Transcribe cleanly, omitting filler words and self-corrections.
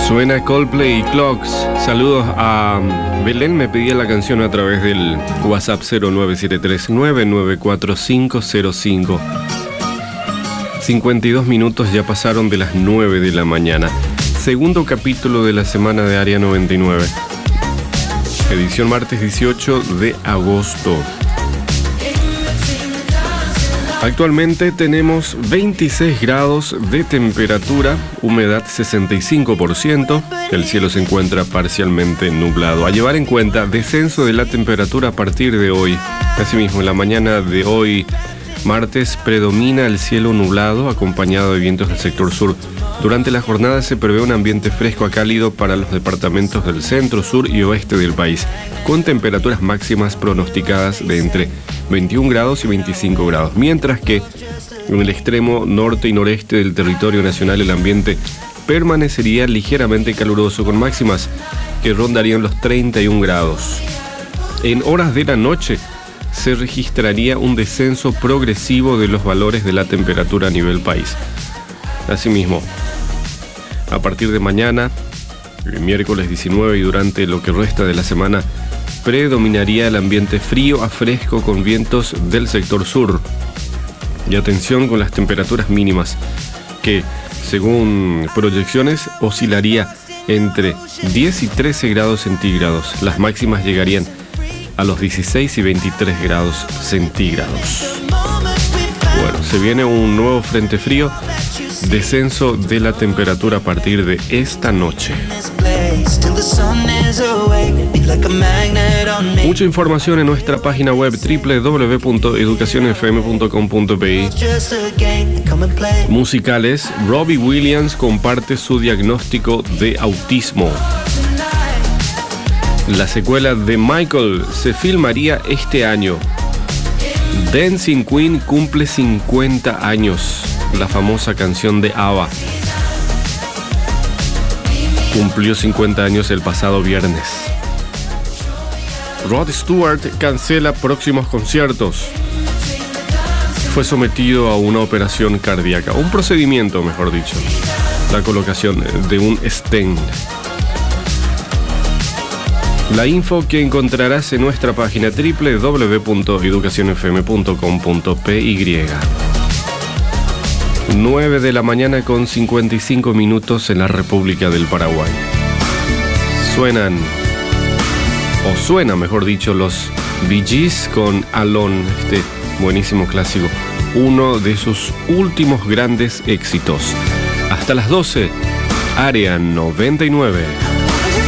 Suena Coldplay y Clocks. Saludos a Belén, me pedía la canción a través del WhatsApp 0973-994505. 52 minutos ya pasaron de las 9 de la mañana. Segundo capítulo de la semana de Área 99. Edición martes 18 de agosto. Actualmente tenemos 26 grados de temperatura, humedad 65%, el cielo se encuentra parcialmente nublado. A llevar en cuenta, descenso de la temperatura a partir de hoy. Asimismo, en la mañana de hoy, martes, predomina el cielo nublado acompañado de vientos del sector sur. Durante la jornada se prevé un ambiente fresco a cálido para los departamentos del centro, sur y oeste del país, con temperaturas máximas pronosticadas de entre 21 grados y 25 grados, mientras que en el extremo norte y noreste del territorio nacional el ambiente permanecería ligeramente caluroso, con máximas que rondarían los 31 grados. En horas de la noche se registraría un descenso progresivo de los valores de la temperatura a nivel país. Asimismo, a partir de mañana, el miércoles 19 y durante lo que resta de la semana, predominaría el ambiente frío a fresco con vientos del sector sur. Y atención con las temperaturas mínimas, que según proyecciones oscilaría entre 10 y 13 grados centígrados. Las máximas llegarían a los 16 y 23 grados centígrados. Bueno, se viene un nuevo frente frío, descenso de la temperatura a partir de esta noche. Mucha información en nuestra página web www.educacionfm.com.pi. Musicales, Robbie Williams comparte su diagnóstico de autismo. La secuela de Michael se filmaría este año. Dancing Queen cumple 50 años. La famosa canción de ABBA cumplió 50 años el pasado viernes. Rod Stewart cancela próximos conciertos. Fue sometido a una operación cardíaca, un procedimiento, mejor dicho, la colocación de un stent. La info que encontrarás en nuestra página www.educacionfm.com.py. 9 de la mañana con 55 minutos en la República del Paraguay. Suena, mejor dicho, los Bee Gees con Alone, este buenísimo clásico, uno de sus últimos grandes éxitos. Hasta las 12, Área 99.